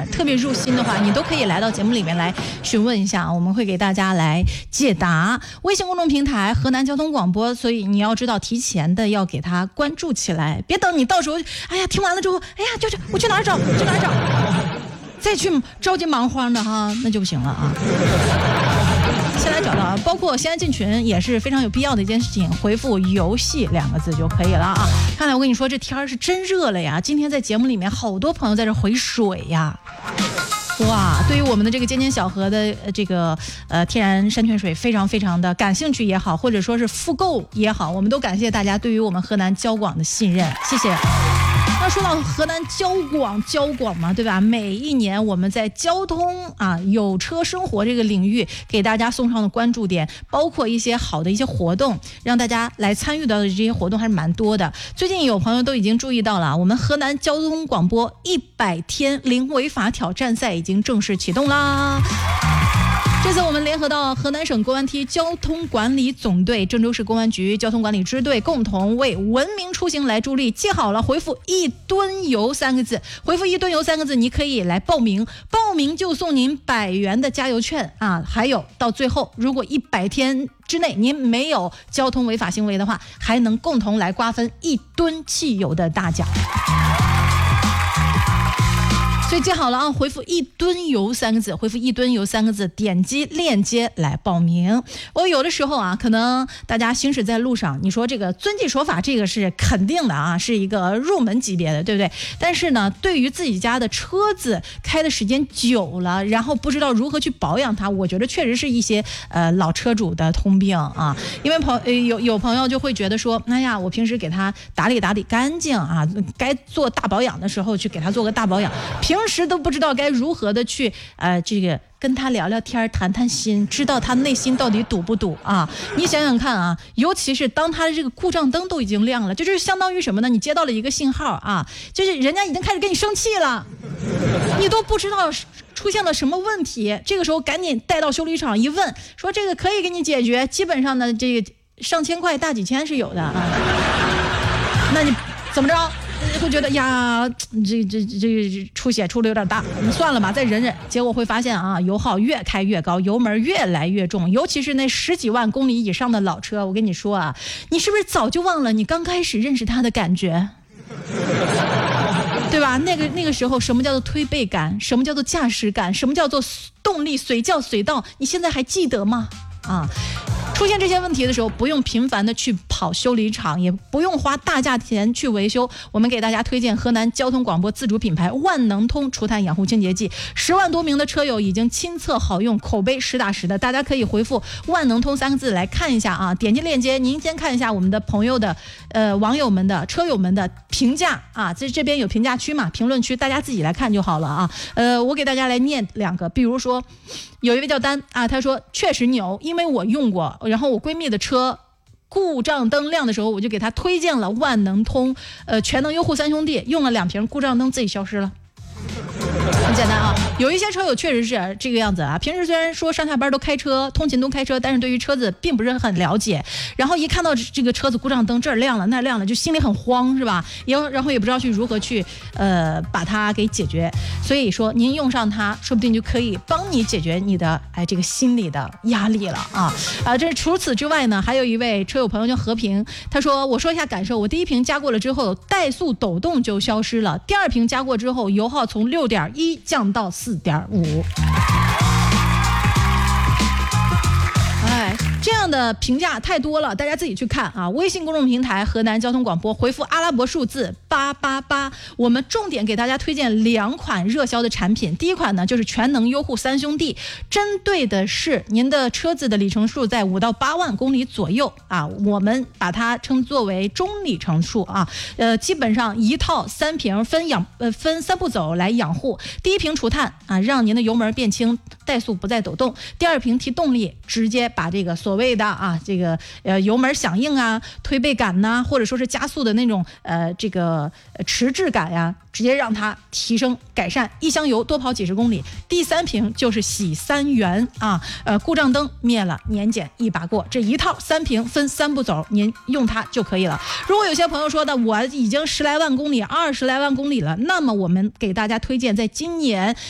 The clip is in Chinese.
儿特别入心的话，你都可以来到节目里面来询问一下，我们会给大家来解答。微信公众平台河南交通广播，所以你要知道提前的要给它关注起来，别等你到时候哎呀听完了之后，哎呀就是我去哪儿找再去着急忙慌的哈，那就不行了啊。先来找到，包括现在进群也是非常有必要的一件事情，回复游戏2个字就可以了啊。看来我跟你说这天是真热了呀，今天在节目里面好多朋友在这回水呀。哇，对于我们的这个尖尖小河的这个天然山泉水非常非常的感兴趣也好，或者说是复购也好，我们都感谢大家对于我们河南交广的信任，谢谢。那说到河南交广嘛，对吧？每一年我们在交通啊有车生活这个领域给大家送上的关注点，包括一些好的一些活动，让大家来参与到的这些活动还是蛮多的。最近有朋友都已经注意到了，我们河南交通广播100天零违法挑战赛已经正式启动啦。这次我们联合到河南省公安厅交通管理总队、郑州市公安局交通管理支队，共同为文明出行来助力。记好了，回复1吨油3个字，回复1吨油3个字，你可以来报名，报名就送您100元的加油券啊！还有到最后，如果100天之内您没有交通违法行为的话，还能共同来瓜分1吨汽油的大奖。所以记好了啊，回复1吨油3个字，回复1吨油3个字，点击链接来报名。我有的时候啊，可能大家行驶在路上，你说这个遵纪守法，这个是肯定的啊，是一个入门级别的，对不对？但是呢，对于自己家的车子开的时间久了，然后不知道如何去保养它，我觉得确实是一些老车主的通病啊。因为有朋友就会觉得说，哎呀，我平时给他打理干净啊，该做大保养的时候去给他做个大保养，平时都不知道该如何的去这个跟他聊聊天谈谈心，知道他内心到底堵不堵啊。你想想看啊，尤其是当他的这个故障灯都已经亮了，这就是相当于什么呢？你接到了一个信号啊，就是人家已经开始跟你生气了，你都不知道出现了什么问题，这个时候赶紧带到修理厂一问，说这个可以给你解决，基本上呢这个上千块大几千是有的啊。那你怎么着会觉得呀，这出血出的有点大，算了吧，再忍忍。结果会发现啊，油耗越开越高，油门越来越重，尤其是那10几万公里以上的老车，我跟你说啊，你是不是早就忘了你刚开始认识它的感觉？对吧？那个时候，什么叫做推背感？什么叫做驾驶感？什么叫做动力随叫随到？你现在还记得吗？啊！出现这些问题的时候，不用频繁的去跑修理厂，也不用花大价钱去维修。我们给大家推荐河南交通广播自主品牌万能通除碳养护清洁剂，10万多名的车友已经亲测好用，口碑实打实的。大家可以回复万能通3个字来看一下啊，点击链接，您先看一下我们的朋友的网友们的车友们的评价啊，这边有评价区嘛，评论区大家自己来看就好了啊。我给大家来念2个，比如说有一位叫丹啊，他说确实牛，因为我用过，然后我闺蜜的车故障灯亮的时候，我就给她推荐了万能通全能优护3兄弟，用了2瓶，故障灯自己消失了。很简单啊，有一些车友确实是这个样子啊。平时虽然说上下班都开车，通勤都开车，但是对于车子并不是很了解。然后一看到这个车子故障灯这儿亮了那亮了，就心里很慌，是吧？然后也不知道去如何去把它给解决。所以说您用上它，说不定就可以帮你解决你的这个心理的压力了啊。这除此之外呢，还有一位车友朋友叫和平，他说我说一下感受，我第1瓶加过了之后，怠速抖动就消失了，第2瓶加过之后，油耗从6.1降到4.5。这样的评价太多了，大家自己去看啊。微信公众平台河南交通广播，回复阿拉伯数字888，我们重点给大家推荐2款热销的产品。第一款呢就是全能优护3兄弟，针对的是您的车子的里程数在5到8万公里左右啊，我们把它称作为中里程数啊。基本上一套3瓶分3步走来养护。第1瓶除碳啊，让您的油门变轻，怠速不再抖动；第2瓶提动力，直接把这个所谓的这个油门响应啊、推背感呐，或者说是加速的那种这个迟滞感呀，直接让它提升改善，一箱油多跑几十公里。第3瓶就是洗3元啊，故障灯灭了，年检一把过。这一套3瓶分3步走，您用它就可以了。如果有些朋友说的我已经10来万公里、20来万公里了，那么我们给大家推荐在今年